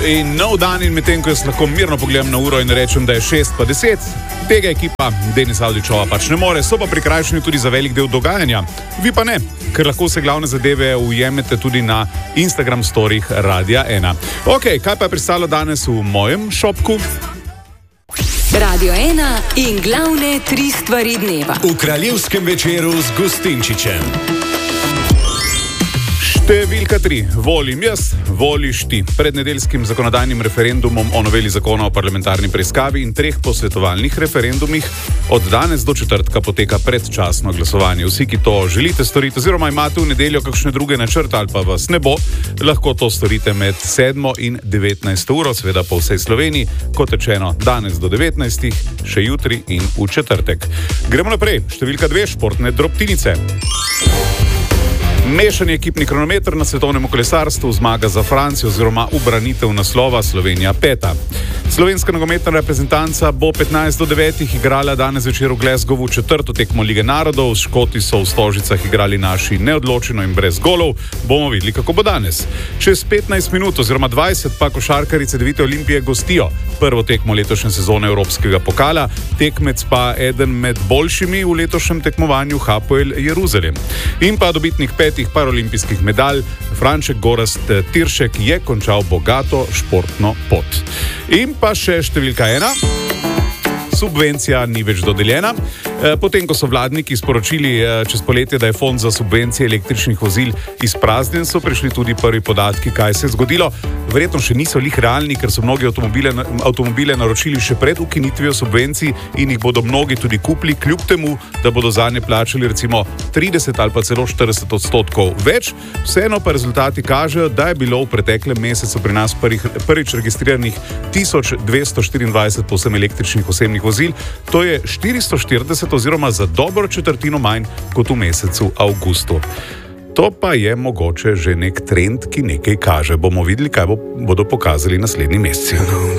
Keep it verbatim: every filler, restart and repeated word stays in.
in nov dan in medtem, ko jaz lahko mirno pogledam na uro in rečem, da je šest pa deset, tega ekipa Denis Avdićova pač ne more, so pa prikrajšani tudi za velik del dogajanja. Vi pa ne, ker lahko se glavne zadeve ujemete tudi na Instagram storih Radia ena. Ok, kaj pa je pristalo danes v mojem šopku? Radio ena in glavne tri stvari dneva. V kraljevskem večeru z Gustinčičem. Številka tri. Volim jaz, voliš ti. Pred nedeljskim zakonodajnim referendumom o noveli zakona o parlamentarni preiskavi in treh posvetovalnih referendumih od danes do četrtka poteka predčasno glasovanje. Vsi, ki to želite storiti oziroma imate v nedeljo kakšne druge načrte ali pa vas ne bo, lahko to storite med sedmo in devetnajsto uro, seveda po vsej Sloveniji, kot rečeno danes do devetnajstih, še jutri in v četrtek. Gremo naprej. Številka dve. Športne drobtinice. Mešani ekipni kronometer na svetovnem kolesarstvu, zmaga za Francijo oziroma ubranitev naslova Slovenija peta. Slovenska nogometna reprezentanca bo petnajst do devetih igrala danes večer v Glasgowu četrto tekmo Lige narodov. Škoti so v Stožicah igrali naši neodločeno in brez golov. Bomo videli, kako bo danes. Čez petnajst minut oziroma dvajset pa košarkarice Cedevite Olimpije gostijo prvo tekmo letošnje sezone Evropskega pokala, tekmec pa eden med boljšimi v letošnjem tekmovanju Hapoel Jeruzalem. In pa dobitnik petih paralimpijskih medalj Franček Gorazd Tiršek je končal bogato športno pot. In pa še številka ena. Subvencija ni več dodeljena. Potem, ko so vladniki sporočili čez poletje, da je fond za subvencije električnih vozil izpraznjen, so prišli tudi prvi podatki, kaj se je zgodilo. Verjetno še niso lih realni, ker so mnogi avtomobile, avtomobile naročili še pred ukinitvijo subvencij in jih bodo mnogi tudi kupili, kljub temu, da bodo zanje plačali recimo trideset ali pa celo štirideset odstotkov več. Vseeno pa rezultati kažejo, da je bilo v preteklem mesecu pri nas prvih, prvič registriranih tisoč dvesto štiriindvajset povsem električnih osebnih vozil. To je štiristo štirideset oziroma za dobro četrtino manj kot v mesecu avgustu. To pa je mogoče že nek trend, ki nekaj kaže. Bomo videli, kaj bo, bodo pokazali naslednji meseci.